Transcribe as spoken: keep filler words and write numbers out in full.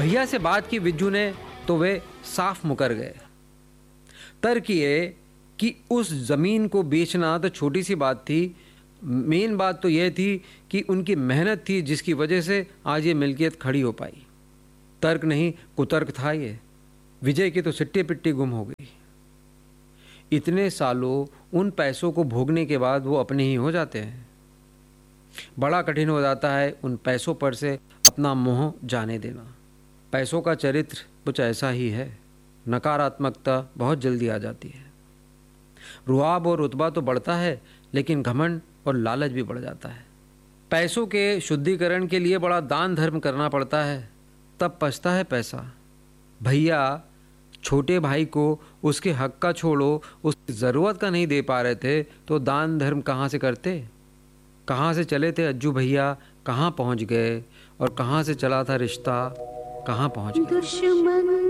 भैया से बात की विज्जू ने तो वे साफ मुकर गए। तर्क ये कि उस जमीन को बेचना तो छोटी सी बात थी, मेन बात तो यह थी कि उनकी मेहनत थी जिसकी वजह से आज ये मिल्कियत खड़ी हो पाई। तर्क नहीं कुतर्क था ये। विजय की तो सिट्टी पिट्टी गुम हो गई। इतने सालों उन पैसों को भोगने के बाद वो अपने ही हो जाते हैं। बड़ा कठिन हो जाता है उन पैसों पर से अपना मोह जाने देना। पैसों का चरित्र कुछ ऐसा ही है, नकारात्मकता बहुत जल्दी आ जाती है। रुआब और रुतबा तो बढ़ता है, लेकिन घमंड और लालच भी बढ़ जाता है। पैसों के शुद्धिकरण के लिए बड़ा दान धर्म करना पड़ता है, तब पछता है पैसा। भैया छोटे भाई को उसके हक का छोड़ो, उसकी ज़रूरत का नहीं दे पा रहे थे तो दान धर्म कहाँ से करते? कहाँ से चले थे अज्जू भैया, कहाँ पहुँच गए? और कहाँ से चला था रिश्ता, कहाँ पहुँच गए?